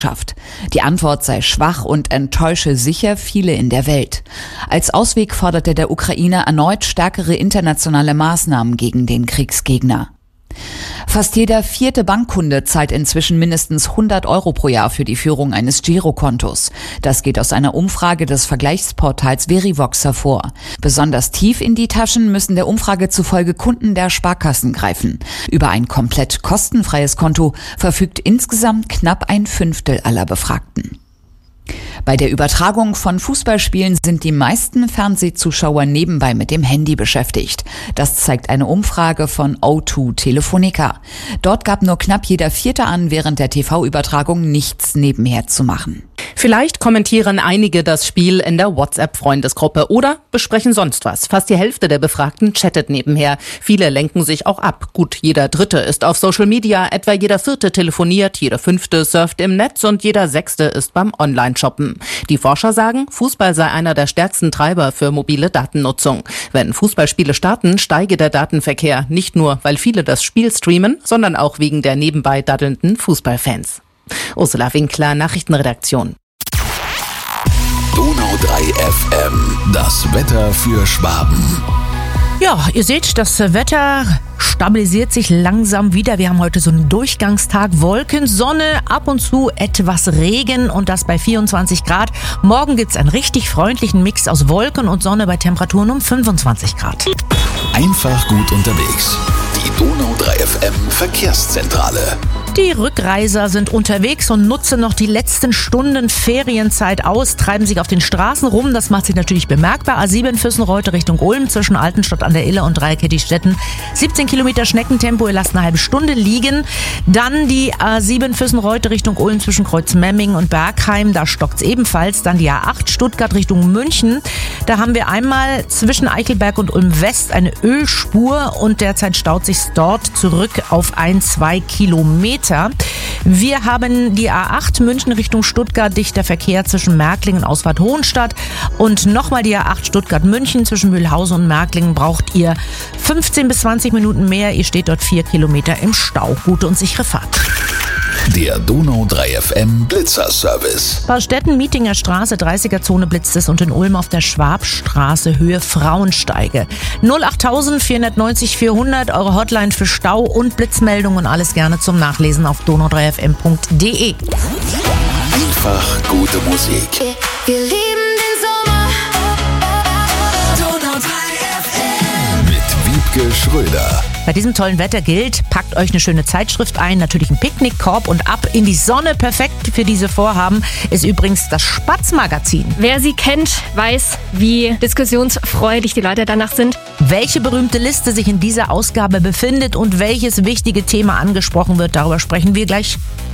Die Antwort sei schwach und enttäusche sicher viele in der Welt. Als Ausweg forderte der Ukraine erneut stärkere internationale Maßnahmen gegen den Kriegsgegner. Fast jeder 4. Bankkunde zahlt inzwischen mindestens 100 € pro Jahr für die Führung eines Girokontos. Das geht aus einer Umfrage des Vergleichsportals Verivox hervor. Besonders tief in die Taschen müssen der Umfrage zufolge Kunden der Sparkassen greifen. Über ein komplett kostenfreies Konto verfügt insgesamt knapp ein Fünftel aller Befragten. Bei der Übertragung von Fußballspielen sind die meisten Fernsehzuschauer nebenbei mit dem Handy beschäftigt. Das zeigt eine Umfrage von O2 Telefonica. Dort gab nur knapp jeder Vierte an, während der TV-Übertragung nichts nebenher zu machen. Vielleicht kommentieren einige das Spiel in der WhatsApp-Freundesgruppe oder besprechen sonst was. Fast die Hälfte der Befragten chattet nebenher. Viele lenken sich auch ab. Gut, jeder Dritte ist auf Social Media, etwa jeder Vierte telefoniert, jeder Fünfte surft im Netz und jeder Sechste ist beim Online-Shoppen. Die Forscher sagen, Fußball sei einer der stärksten Treiber für mobile Datennutzung. Wenn Fußballspiele starten, steige der Datenverkehr. Nicht nur, weil viele das Spiel streamen, sondern auch wegen der nebenbei daddelnden Fußballfans. Ursula Winkler, Nachrichtenredaktion. Donau 3 FM, das Wetter für Schwaben. Ja, ihr seht, das Wetter stabilisiert sich langsam wieder. Wir haben heute so einen Durchgangstag, Wolken, Sonne, ab und zu etwas Regen und das bei 24 Grad. Morgen gibt's einen richtig freundlichen Mix aus Wolken und Sonne bei Temperaturen um 25 Grad. Einfach gut unterwegs. Die Donau 3 FM Verkehrszentrale. Die Rückreiser sind unterwegs und nutzen noch die letzten Stunden Ferienzeit aus, treiben sich auf den Straßen rum. Das macht sich natürlich bemerkbar. A7 Füssen-Reute Richtung Ulm zwischen Altenstadt an der Iller und Dreieckettigstetten. 17 Kilometer Schneckentempo, ihr lasst eine halbe Stunde liegen. Dann die A7 Füssen-Reute Richtung Ulm zwischen Kreuzmemmingen und Bergheim. Da stockt's ebenfalls. Dann die A8 Stuttgart Richtung München. Da haben wir einmal zwischen Eichelberg und Ulm West eine Ölspur und derzeit staut sich dort zurück auf 1-2 Kilometer. Wir haben die A8 München Richtung Stuttgart, dichter Verkehr zwischen Märklingen und Ausfahrt Hohenstadt. Und nochmal die A8 Stuttgart München zwischen Mühlhausen und Märklingen braucht ihr 15 bis 20 Minuten mehr. Ihr steht dort 4 Kilometer im Stau. Gute und sichere Fahrt. Der Donau 3 FM Blitzerservice. Paarstetten, Mietinger Straße, 30er-Zone blitzt es und in Ulm auf der Schwabstraße, Höhe Frauensteige. 08000 490 400, eure Hotline für Stau und Blitzmeldungen, alles gerne zum Nachlesen auf donau3fm.de. Einfach gute Musik. Wir lieben den Sommer. Donau 3 FM. Mit Wiebke Schröder. Bei diesem tollen Wetter gilt, packt euch eine schöne Zeitschrift ein, natürlich einen Picknickkorb und ab in die Sonne. Perfekt für diese Vorhaben ist übrigens das Spatz-Magazin. Wer sie kennt, weiß, wie diskussionsfreudig die Leute danach sind. Welche berühmte Liste sich in dieser Ausgabe befindet und welches wichtige Thema angesprochen wird, darüber sprechen wir gleich